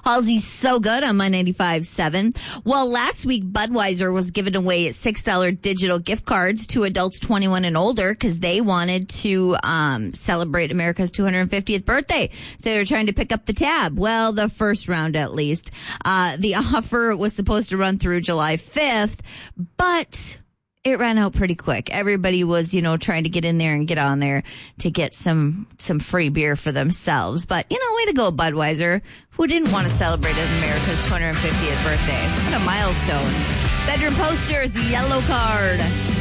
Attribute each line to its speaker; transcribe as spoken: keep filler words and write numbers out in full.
Speaker 1: Halsey's So Good on My ninety-five point seven. Well, last week, Budweiser was giving away six dollars digital gift cards to adults twenty-one and older because they wanted to um, celebrate America's two hundred fiftieth birthday. So they were trying to pick up the tab. Well, the first round at least. Uh, the offer was supposed to run through July fifth, but it ran out pretty quick. Everybody was, you know, trying to get in there and get on there to get some some free beer for themselves. But, you know, way to go, Budweiser. Who didn't want to celebrate America's two hundred fiftieth birthday? What a milestone. Bedroom posters, yellow card.